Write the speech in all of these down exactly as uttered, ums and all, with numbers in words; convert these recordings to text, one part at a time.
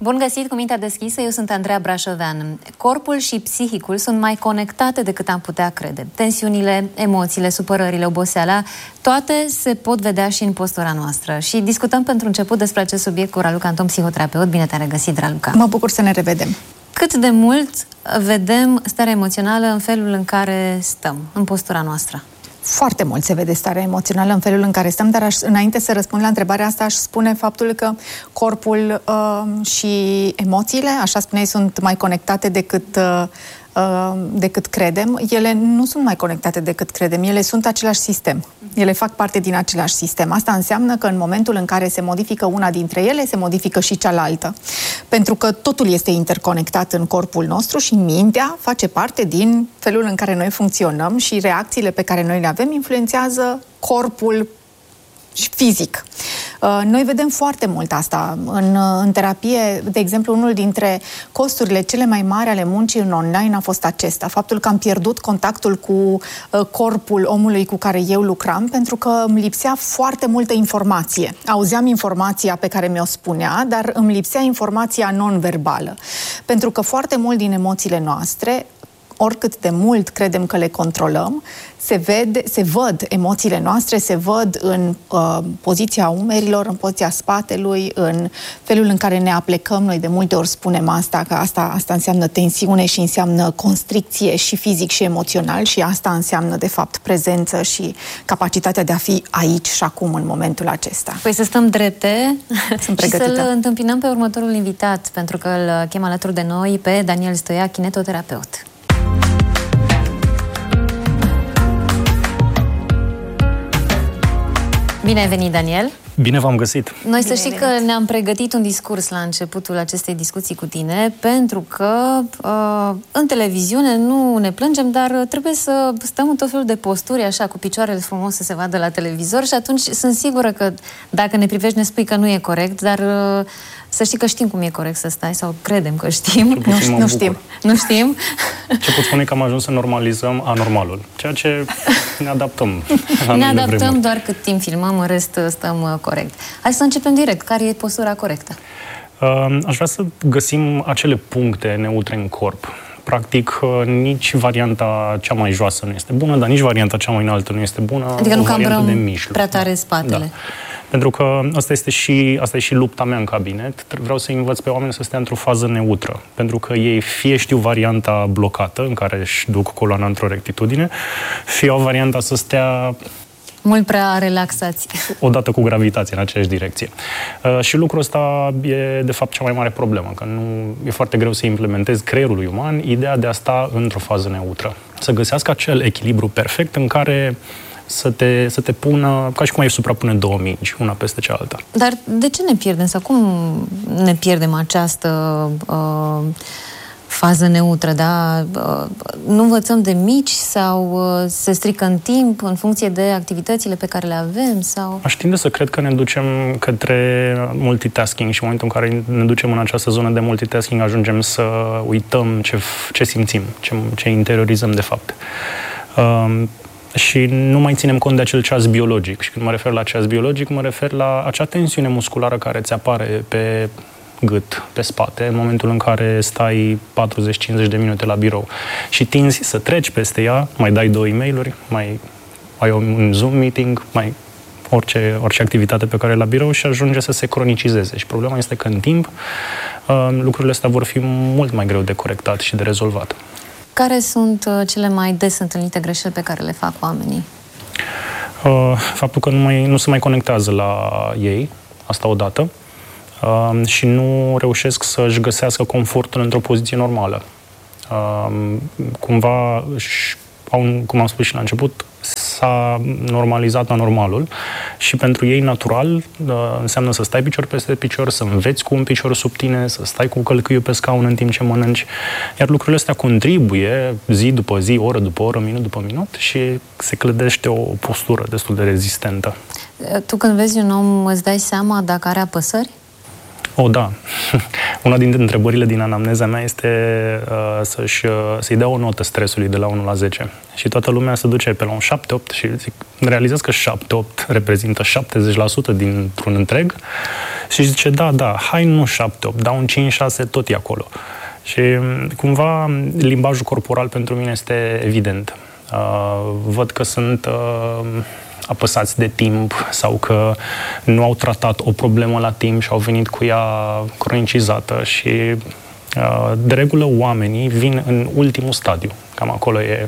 Bun găsit cu mintea deschisă, eu sunt Andreea Brașovean. Corpul și psihicul sunt mai conectate decât am putea crede. Tensiunile, emoțiile, supărările, oboseala, toate se pot vedea și în postura noastră. Și discutăm pentru început despre acest subiect cu Raluca Anton, psihoterapeut. Bine te-am regăsit, Raluca. Mă bucur să ne revedem. Cât de mult vedem starea emoțională în felul în care stăm, în postura noastră? Foarte mult se vede starea emoțională în felul în care stăm, dar aș, înainte să răspund la întrebarea asta, aș spune faptul că corpul uh, și emoțiile, așa spuneai, sunt mai conectate decât, uh, uh, decât credem. Ele nu sunt mai conectate decât credem, ele sunt același sistem. Ele fac parte din același sistem. Asta înseamnă că în momentul în care se modifică una dintre ele, se modifică și cealaltă. Pentru că totul este interconectat în corpul nostru și mintea face parte din felul în care noi funcționăm și reacțiile pe care noi le avem influențează corpul fizic. Noi vedem foarte mult asta în, în terapie. De exemplu, unul dintre costurile cele mai mari ale muncii în online a fost acesta. Faptul că am pierdut contactul cu corpul omului cu care eu lucram, pentru că îmi lipsea foarte multă informație. Auzeam informația pe care mi-o spunea, dar îmi lipsea informația non-verbală. Pentru că foarte mult din emoțiile noastre, oricât de mult credem că le controlăm, se, vede, se văd emoțiile noastre, se văd în uh, poziția umerilor, în poziția spatelui, în felul în care ne aplecăm. Noi de multe ori spunem asta, că asta, asta înseamnă tensiune și înseamnă constricție și fizic și emoțional și asta înseamnă de fapt prezență și capacitatea de a fi aici și acum în momentul acesta. Păi să stăm drepte Sunt și pregătită. să-l întâmpinăm pe următorul invitat, pentru că îl chem alături de noi pe Daniel Stoia, kinetoterapeut. Bine ai venit, Daniel! Bine v-am găsit! Noi să știi că ne-am pregătit un discurs la începutul acestei discuții cu tine, pentru că uh, în televiziune nu ne plângem, dar trebuie să stăm în tot felul de posturi, așa, cu picioarele frumos să se vadă la televizor și atunci sunt sigură că dacă ne privești ne spui că nu e corect, dar uh, să știi că știm cum e corect să stai, sau credem că știm. Nu, nu știm. Nu știm. Ce pot spune că am ajuns să normalizăm anormalul, ceea ce ne adaptăm. Ne adaptăm vremuri. Doar cât timp filmăm, în rest stăm uh, corect. Hai să începem direct. Care e postura corectă? Uh, aș vrea să găsim acele puncte neutre în corp. Practic, uh, nici varianta cea mai joasă nu este bună, dar nici varianta cea mai înaltă nu este bună. Adică nu cambrăm prea tare spatele. Da. Pentru că asta este, și, asta e și lupta mea în cabinet. Vreau să învăț pe oameni să stea într-o fază neutră. Pentru că ei fie știu varianta blocată, în care își duc coloana într-o rectitudine, fie o varianta să stea mult prea relaxați. Odată cu gravitație în aceeași direcție. Uh, și lucrul ăsta e, de fapt, cea mai mare problemă, că nu e foarte greu să implementezi creierului uman ideea de a sta într-o fază neutră. Să găsească acel echilibru perfect în care să te, să te pună, ca și cum ai suprapune două mingi, una peste cealaltă. Dar de ce ne pierdem? Sau cum ne pierdem această uh, fază neutră, da? Uh, nu învățăm de mici sau uh, se strică în timp, în funcție de activitățile pe care le avem? Sau... Aș tinde să cred că ne ducem către multitasking și în momentul în care ne ducem în această zonă de multitasking ajungem să uităm ce, ce simțim, ce, ce interiorizăm de fapt. Uh, Și nu mai ținem cont de acel ceas biologic. Și când mă refer la ceas biologic, mă refer la acea tensiune musculară care ți apare pe gât, pe spate, în momentul în care stai patruzeci cincizeci de minute la birou. Și tinzi să treci peste ea, mai dai două e-mail-uri, mai ai un Zoom meeting, mai orice, orice activitate pe care ai la birou și ajunge să se cronicizeze. Și problema este că în timp lucrurile astea vor fi mult mai greu de corectat și de rezolvat. Care sunt uh, cele mai des întâlnite greșeli pe care le fac oamenii? Uh, faptul că nu, mai, nu se mai conectează la ei, asta odată, uh, și nu reușesc să-și găsească confortul într-o poziție normală. Uh, cumva, cum am spus și la început, s-a normalizat anormalul și pentru ei natural înseamnă să stai picior peste picior, să înveți cu un picior sub tine, să stai cu călcâiul pe scaun în timp ce mănânci, iar lucrurile astea contribuie zi după zi, oră după oră, minut după minut și se clădește o postură destul de rezistentă. Tu când vezi un om îți dai seama dacă are apăsări? Oh, da. Una dintre întrebările din anamneza mea este uh, să-și, uh, să-i dea o notă stresului de la unu la zece. Și toată lumea se duce pe la un șapte opt și zic, realizez că șapte opt reprezintă șaptezeci la sută dintr-un întreg și zice, da, da, hai nu șapte opt, dar un cinci șase tot e acolo. Și cumva limbajul corporal pentru mine este evident. Uh, văd că sunt uh, apăsați de timp sau că nu au tratat o problemă la timp și au venit cu ea cronicizată și uh, de regulă oamenii vin în ultimul stadiu. Cam acolo e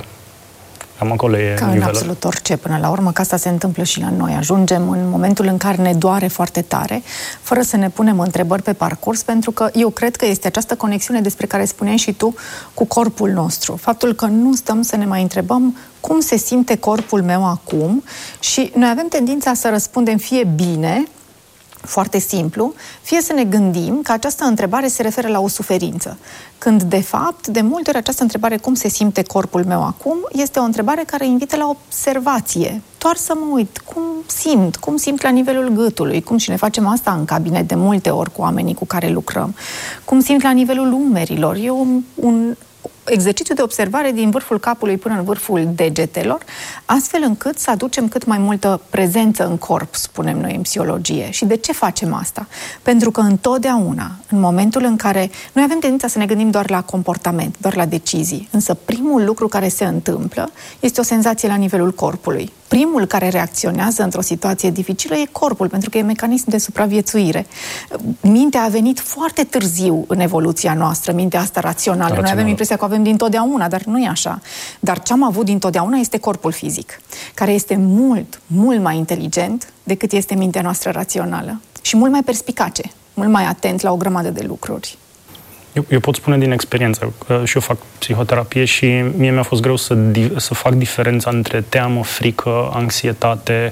Cam acolo e Ca în nivelul. absolut orice, până la urmă, că asta se întâmplă și la noi. Ajungem în momentul în care ne doare foarte tare, fără să ne punem întrebări pe parcurs, pentru că eu cred că este această conexiune despre care spuneai și tu cu corpul nostru. Faptul că nu stăm să ne mai întrebăm cum se simte corpul meu acum și noi avem tendința să răspundem fie bine, foarte simplu, fie să ne gândim că această întrebare se referă la o suferință. Când, de fapt, de multe ori această întrebare, cum se simte corpul meu acum, este o întrebare care invită la observație. Doar să mă uit, cum simt, cum simt la nivelul gâtului, cum și ne facem asta în cabinet de multe ori cu oamenii cu care lucrăm, cum simt la nivelul umerilor. E un, un exercițiu de observare din vârful capului până în vârful degetelor, astfel încât să aducem cât mai multă prezență în corp, spunem noi în psihologie. Și de ce facem asta? Pentru că întotdeauna, în momentul în care noi avem tendința să ne gândim doar la comportament, doar la decizii, însă primul lucru care se întâmplă este o senzație la nivelul corpului. Primul care reacționează într-o situație dificilă e corpul, pentru că e mecanism de supraviețuire. Mintea a venit foarte târziu în evoluția noastră, mintea asta rațională. rațională. Noi avem impresia că o avem dintotdeauna, dar nu e așa. Dar ce am avut dintotdeauna este corpul fizic, care este mult, mult mai inteligent decât este mintea noastră rațională și mult mai perspicace, mult mai atent la o grămadă de lucruri. Eu, eu pot spune din experiență, că și eu fac psihoterapie și mie mi-a fost greu să, să fac diferența între teamă, frică, anxietate,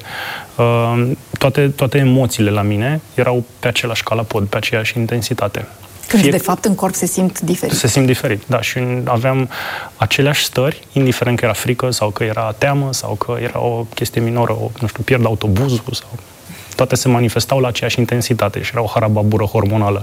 uh, toate, toate emoțiile la mine erau pe același calapod, pe aceeași intensitate. Când, Fie... de fapt, în corp se simt diferit. Se simt diferit, da. Și aveam aceleași stări, indiferent că era frică sau că era teamă sau că era o chestie minoră, o, nu știu, pierd autobuzul sau... Toate se manifestau la aceeași intensitate și era o harababură hormonală.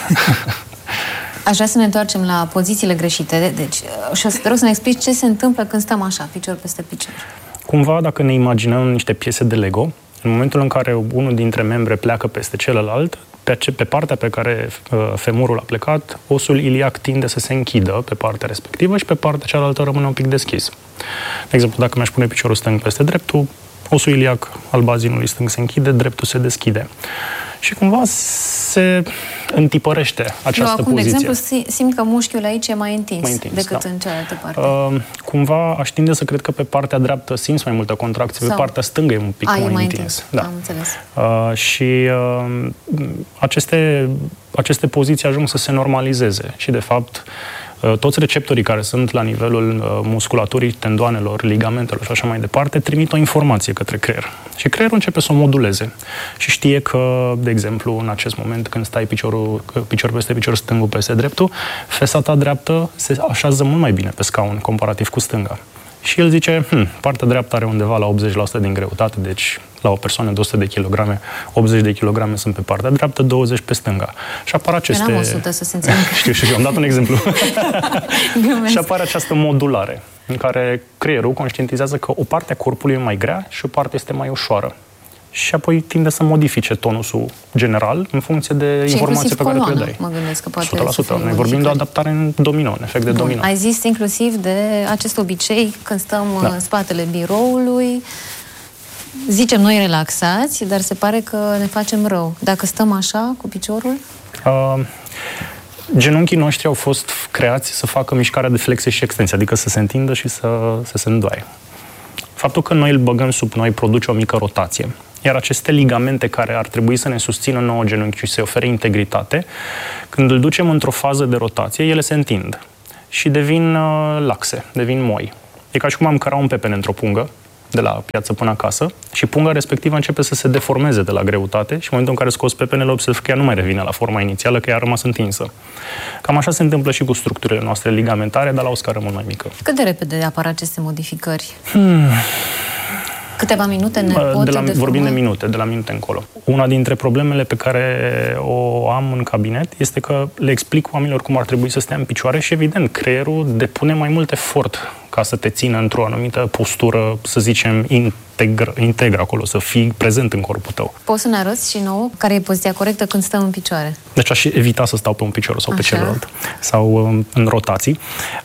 Aș vrea să ne întoarcem la pozițiile greșite. Deci, și vreau să ne explici ce se întâmplă când stăm așa, picior peste picior. Cumva, dacă ne imaginăm niște piese de Lego, în momentul în care unul dintre membre pleacă peste celălalt, pe, ce, pe partea pe care uh, femurul a plecat, osul iliac tinde să se închidă pe partea respectivă și pe partea cealaltă rămâne un pic deschis. De exemplu, dacă mi-aș pune piciorul stâng peste dreptul, osul iliac al bazinului stâng se închide, dreptul se deschide. Și cumva se întipărește această Eu, acum, poziție. de exemplu, simt că mușchiul aici e mai întins, mai întins decât da. în cealaltă parte. Uh, cumva aș tinde să cred că pe partea dreaptă simți mai multă contracție, Sau... pe partea stângă e un pic A, mai, e mai întins. întins. Da. Am înțeles. Uh, și uh, aceste, aceste poziții ajung să se normalizeze și, de fapt, toți receptorii care sunt la nivelul musculaturii, tendoanelor, ligamentelor și așa mai departe, trimit o informație către creier. Și creierul începe să o moduleze. Și știe că, de exemplu, în acest moment, când stai piciorul, picior peste picior, stângul peste dreptul, fesa ta dreaptă se așează mult mai bine pe scaun, comparativ cu stânga. Și el zice, hm, partea dreaptă are undeva la optzeci la sută din greutate, deci la o persoană de o sută de kilograme, optzeci de kilograme sunt pe partea dreaptă, douăzeci pe stânga. Și apar aceste... Eram o sută, să se înțelegă. Știu, știu, am dat un exemplu. Și apare această modulare, în care creierul conștientizează că o parte a corpului e mai grea și o parte este mai ușoară. Și apoi tinde să modifice tonusul general în funcție de și informația pe care tu le dai. Mă gândesc că poate o sută la sută. Noi vorbim de o adaptare în domino, în efect de Bun. domino. Ai zis inclusiv de acest obicei când stăm da. în spatele biroului, zicem noi relaxați, dar se pare că ne facem rău. Dacă stăm așa, cu piciorul? Uh, genunchii noștri au fost creați să facă mișcarea de flexie și extensie, adică să se întindă și să, să se îndoaie. Faptul că noi îl băgăm sub noi produce o mică rotație. Iar aceste ligamente care ar trebui să ne susțină nouă genunchi și să-i ofere integritate, când îl ducem într-o fază de rotație, ele se întind și devin uh, laxe, devin moi. E ca și cum am căra un pepene într-o pungă, de la piață până acasă, și punga respectivă începe să se deformeze de la greutate și în momentul în care scoți pepenele, observ că ea nu mai revine la forma inițială, că ea a rămas întinsă. Cam așa se întâmplă și cu structurile noastre ligamentare, dar la o scară mult mai mică. Cât de repede apar aceste modificări? Hmm. Câteva minute ne pot de la, deforma? Vorbim de minute, de la minute încolo. Una dintre problemele pe care o am în cabinet este că le explic oamenilor cum ar trebui să stea în picioare și, evident, creierul depune mai mult efort ca să te țină într-o anumită postură, să zicem, integră, integră acolo, să fii prezent în corpul tău. Poți să ne arăți și nouă care e poziția corectă când stăm în picioare? Deci aș evita să stau pe un picior sau Așa. pe celălalt, sau în rotații.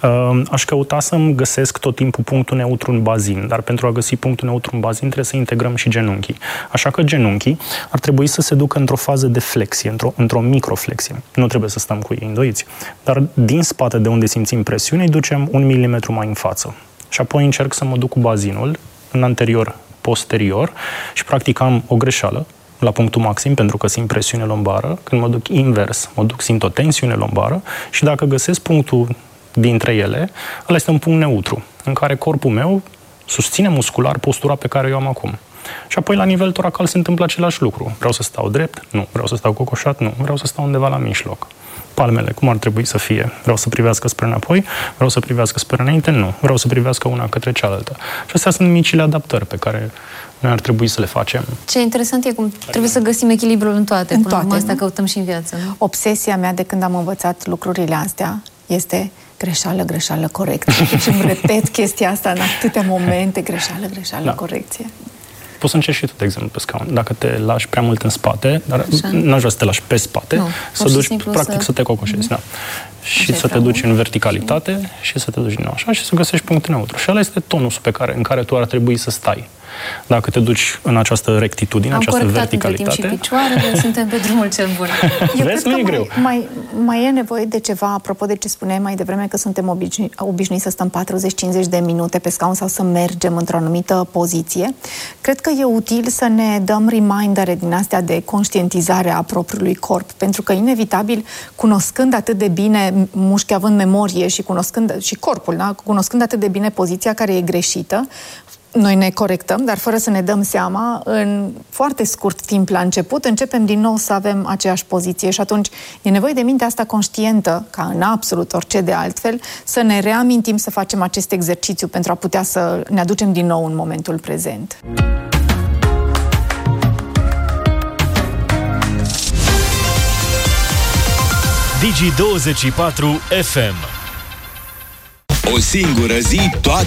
Aș căuta să-mi găsesc tot timpul punctul neutru în bazin, dar pentru a găsi punctul neutru în bazin trebuie să integrăm și genunchii. Așa că genunchii ar trebui să se ducă într-o fază de flexie, într-o, într-o microflexie. Nu trebuie să stăm cu ei îndoiți, dar din spate de unde simțim presiune îi ducem un milimetru mai în față. Și apoi încerc să mă duc cu bazinul în anterior, posterior și practic am o greșeală la punctul maxim pentru că simt presiune lombară. Când mă duc invers, mă duc, simt o tensiune lombară și dacă găsesc punctul dintre ele, ăla este un punct neutru în care corpul meu susține muscular postura pe care eu am acum. Și apoi la nivel toracal se întâmplă același lucru. Vreau să stau drept? Nu. Vreau să stau cocoșat? Nu. Vreau să stau undeva la mijloc. Palmele, cum ar trebui să fie? Vreau să privească spre înapoi? Vreau să privească spre înainte? Nu. Vreau să privească una către cealaltă. Și astea sunt micile adaptări pe care noi ar trebui să le facem. Ce interesant e cum trebuie să găsim echilibrul în toate. În Până toate, asta nu? căutăm și în viață. Nu? Obsesia mea de când am învățat lucrurile astea este greșeală, greșeală, corecție. Deci îmi repet chestia asta în atâtea momente, greșeală, greșeală, da. Corecție. Poți să încerci și tu, de exemplu, pe scaun. Dacă te lași prea mult în spate, dar n-aș vrea să te lași pe spate, nu, să duci, practic, să, să te cocoșezi. Mm-hmm. Da. Și așa să te duci în verticalitate și... și să te duci din nou așa și să găsești punctul neutru. Și ăla este tonusul pe care, în care tu ar trebui să stai. Dacă te duci în această rectitudine, am această verticalitate... Am corectat între timp și picioarele, suntem pe drumul cel bun. Eu Vezi, cred nu e că greu. Mai, mai, mai e nevoie de ceva, apropo de ce spuneai mai devreme, că suntem obișnui, obișnuiți să stăm patruzeci cincizeci de minute pe scaun sau să mergem într-o anumită poziție. Cred că e util să ne dăm remindere din astea de conștientizare a propriului corp, pentru că, inevitabil, cunoscând atât de bine, mușchi având memorie și cunoscând și corpul, da? Cunoscând atât de bine poziția care e greșită, noi ne corectăm, dar fără să ne dăm seama, în foarte scurt timp la început, începem din nou să avem aceeași poziție și atunci e nevoie de mintea asta conștientă, ca în absolut orice de altfel, să ne reamintim să facem acest exercițiu pentru a putea să ne aducem din nou în momentul prezent. Digi douăzeci și patru F M. O singură zi, toate